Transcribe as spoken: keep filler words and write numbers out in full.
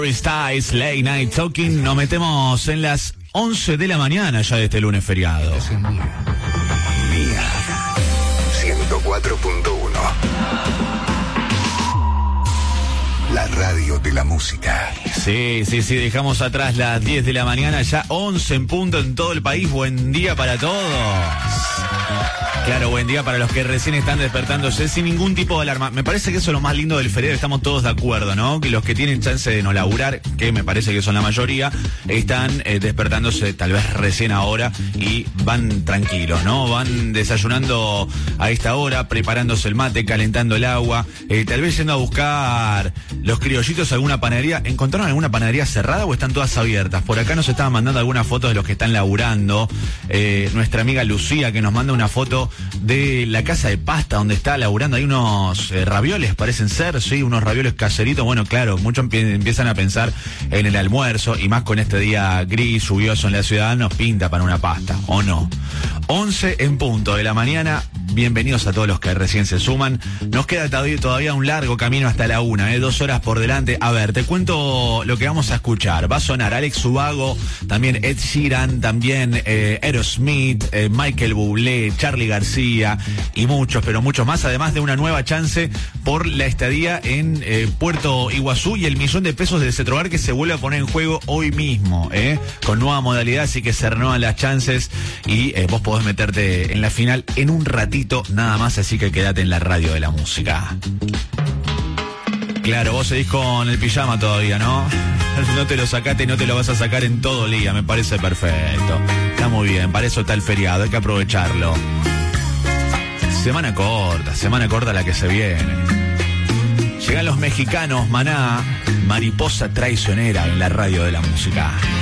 Styles, Late Night Talking. Nos metemos en las once de la mañana ya de este lunes feriado. Mía. ciento cuatro punto uno. La radio de la música. Sí, sí, sí, dejamos atrás las diez de la mañana, ya once en punto en todo el país. Buen día para todos. Claro, buen día para los que recién están despertándose sin ningún tipo de alarma. Me parece que eso es lo más lindo del feriado, estamos todos de acuerdo, ¿no? Que los que tienen chance de no laburar, que me parece que son la mayoría, están eh, despertándose tal vez recién ahora y van tranquilos, ¿no? Van desayunando a esta hora, preparándose el mate, calentando el agua, eh, tal vez yendo a buscar los criollitos a alguna panadería. ¿Encontraron alguna panadería cerrada o están todas abiertas? Por acá nos estaban mandando algunas fotos de los que están laburando. Eh, nuestra amiga Lucía, que nos manda una foto de la casa de pasta donde está laburando. Hay unos eh, ravioles, parecen ser, sí, unos ravioles caseritos. Bueno, claro, muchos empie- empiezan a pensar en el almuerzo, y más con este día gris, lluvioso en la ciudad, nos pinta para una pasta, ¿o no? once en punto de la mañana. Bienvenidos a todos los que recién se suman. Nos queda todavía un largo camino hasta la una, ¿eh? Dos horas por delante. A ver, te cuento lo que vamos a escuchar. Va a sonar Alex Ubago, también Ed Sheeran, también eh, Aerosmith, eh, Michael Bublé, Charly García y muchos, pero muchos más. Además de una nueva chance por la estadía en eh, Puerto Iguazú y el millón de pesos del Cetrobar que se vuelve a poner en juego hoy mismo, ¿eh? Con nueva modalidad, así que se renuevan las chances y eh, vos podés meterte en la final en un ratito nada más, así que quédate en la radio de la música. Claro, vos seguís con el pijama todavía, ¿no? No te lo sacaste y no te lo vas a sacar en todo el día, me parece perfecto. Está muy bien, para eso está el feriado, hay que aprovecharlo. Semana corta, semana corta la que se viene. Llegan los mexicanos, Maná, Mariposa Traicionera en la radio de la música.